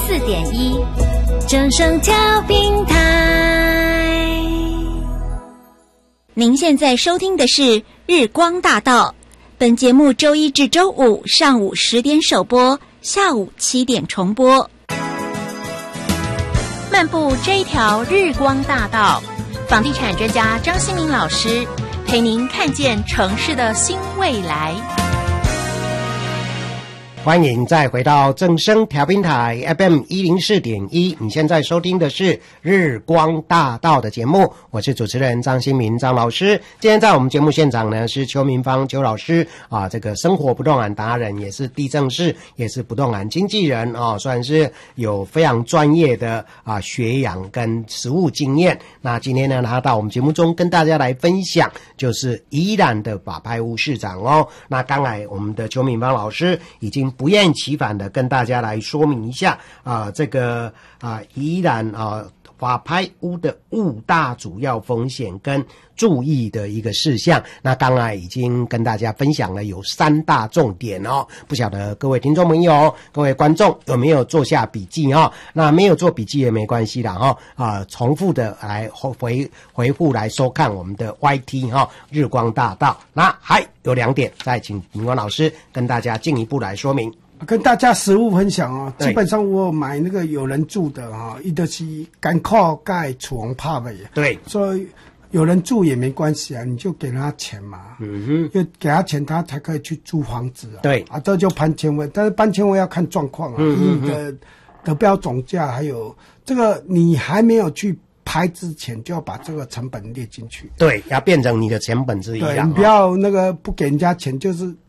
104.1正声调频台。您现在收听的是日光大道，本节目周一至周五上午10点首播，下午7点重播。漫步这一条日光大道，房地产专家张新民老师陪您看见城市的新未来。 欢迎再回到正声调频台 FM 104.1，你现在收听的是日光大道的节目，我是主持人张新民张老师。今天在我们节目现场呢是邱明芳邱老师啊，这个生活不动产达人，也是地政士，也是不动产经纪人啊，算是有非常专业的学养跟实务经验。那今天呢他到我们节目中跟大家来分享，就是宜兰的法拍屋市场哦。那刚才我们的邱明芳老师已经不厌其烦的跟大家来说明一下这个宜兰法拍屋的5大主要风险跟注意的一个事项。那刚才已经跟大家分享了有3大重点哦，不晓得各位听众朋友各位观众有没有做下笔记哦？那没有做笔记也没关系啦重复的来回复来收看我们的 YT 日光大道。那还有2点，再请明光老师跟大家进一步来说明。 跟大家实物分享基本上我买那个有人住的他就是赶靠盖厝房拍卖，对，所以有人住也没关系你就给他钱嘛，因为给他钱他才可以去租房子对这就搬迁位，但是搬迁位要看状况以你的得标总价，还有这个你还没有去拍之前就要把这个成本列进去，对，要变成你的成本之一。对，你不要那个不给人家钱，就是